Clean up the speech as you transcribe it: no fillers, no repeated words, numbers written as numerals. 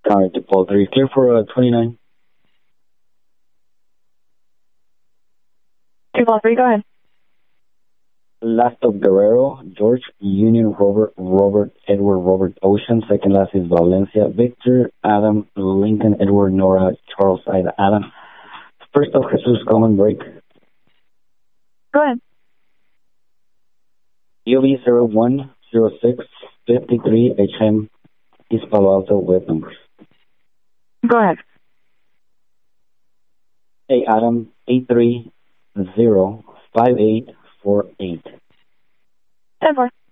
County to Paul 3. Clear for 29. 2-3, go ahead. Last of Guerrero, George, Union, Robert, Edward, Robert, Ocean. Second last is Valencia, Victor, Adam, Lincoln, Edward, Nora, Charles, Ida, Adam. First of Jesus, common break. Go ahead. UV 010653 HM East Palo Alto with numbers. Go ahead. Hey, Adam, 8305848. 10-4.